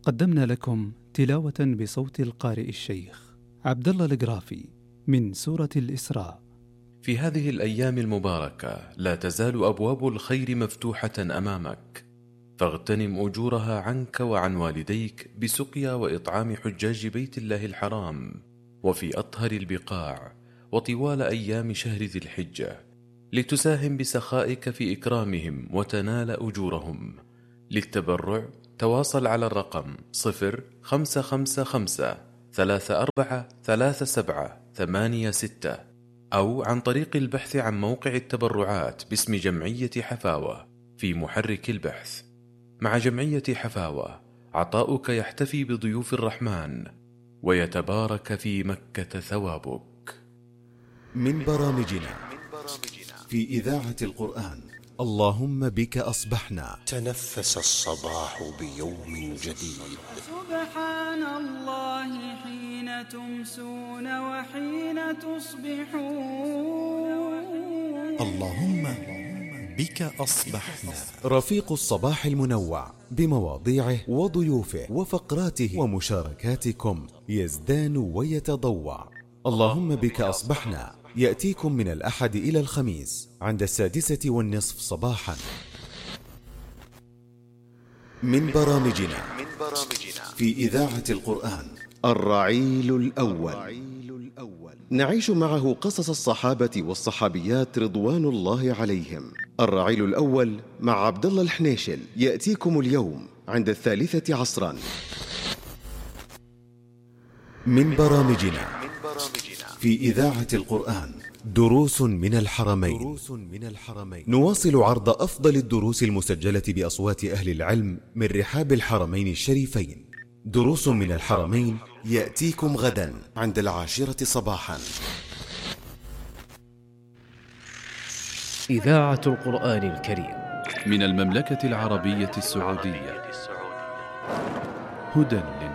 قدمنا لكم تلاوة بصوت القارئ الشيخ عبد الله القرافي من سورة الإسراء. في هذه الأيام المباركة لا تزال أبواب الخير مفتوحة أمامك، فاغتنم أجورها عنك وعن والديك بسقيا وإطعام حجاج بيت الله الحرام وفي أطهر البقاع وطوال أيام شهر ذي الحجة، لتساهم بسخائك في إكرامهم وتنال أجورهم. للتبرع تواصل على الرقم 0555343786 أو عن طريق البحث عن موقع التبرعات باسم جمعية حفاوة في محرك البحث. مع جمعية حفاوة عطاؤك يحتفي بضيوف الرحمن ويتبارك في مكة ثوابك. من برامجنا في إذاعة القرآن اللهم بك أصبحنا. تنفس الصباح بيوم جديد. سبحان الله حين تمسون وحين تصبحون. اللهم بك أصبحنا. رفيق الصباح المنوع بمواضيعه وضيوفه وفقراته ومشاركاتكم يزدان ويتضوع. اللهم بك أصبحنا يأتيكم من الأحد إلى الخميس عند 6:30 صباحا. من برامجنا في إذاعة القرآن الرعيل الأول، نعيش معه قصص الصحابة والصحابيات رضوان الله عليهم. الرعيل الأول مع عبد الله الحنيشل يأتيكم اليوم عند 3 عصرا. من برامجنا في إذاعة القرآن دروس من الحرمين. نواصل عرض أفضل الدروس المسجلة بأصوات أهل العلم من رحاب الحرمين الشريفين. دروس من الحرمين يأتيكم غدا عند 10 صباحا. إذاعة القرآن الكريم من المملكة العربية السعودية، هدى